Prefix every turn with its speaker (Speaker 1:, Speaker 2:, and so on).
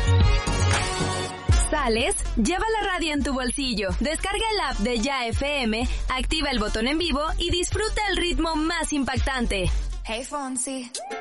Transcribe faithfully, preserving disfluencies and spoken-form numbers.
Speaker 1: ¿Sales? Lleva la radio en tu bolsillo. Descarga el app de Ya F M, activa el botón en vivo y disfruta el ritmo más impactante.
Speaker 2: Hey Fonsi.